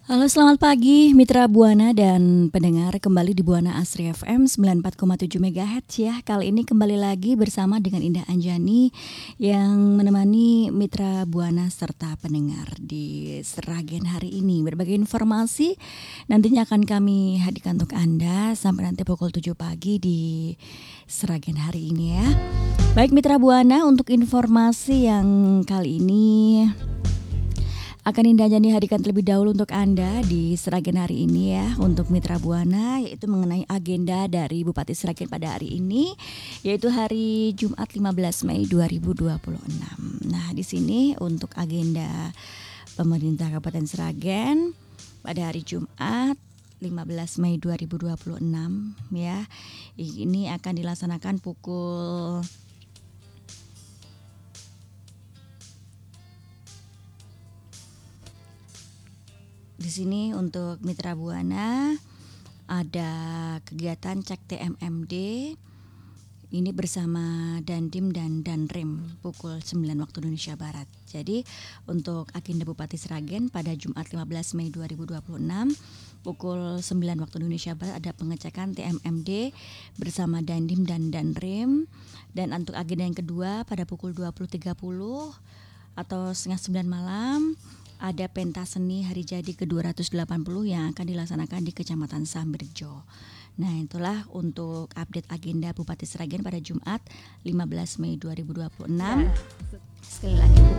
Halo, selamat pagi Mitra Buana dan pendengar, kembali di Buana Asri FM 94,7 MHz ya. Kali ini kembali lagi bersama dengan Indah Anjani yang menemani Mitra Buana serta pendengar di Sragen hari ini. Berbagai informasi nantinya akan kami hadirkan untuk Anda sampai nanti pukul 7 pagi di Sragen hari ini ya. Baik Mitra Buana, untuk informasi yang kali ini akan Indah Jani hadirkan terlebih dahulu untuk Anda di Sragen hari ini ya, untuk Mitra Buana, yaitu mengenai agenda dari Bupati Sragen pada hari ini, yaitu hari Jumat 15 Mei 2026. Nah, di sini untuk agenda pemerintah Kabupaten Sragen pada hari Jumat 15 Mei 2026 ya. Ini akan dilaksanakan pukul di sini untuk Mitra Buana ada kegiatan cek TMMD ini bersama Dandim dan Danrem pukul 9 waktu Indonesia Barat. Jadi untuk agenda Bupati Sragen pada Jumat 15 Mei 2026 pukul 9 waktu Indonesia Barat ada pengecekan TMMD bersama Dandim dan Danrem. Dan untuk agenda yang kedua pada pukul 20.30 atau setengah 9 malam ada pentas seni hari jadi ke-280 yang akan dilaksanakan di Kecamatan Sambirjo. Nah, itulah untuk update agenda Bupati Sragen pada Jumat 15 Mei 2026. Sekali lagi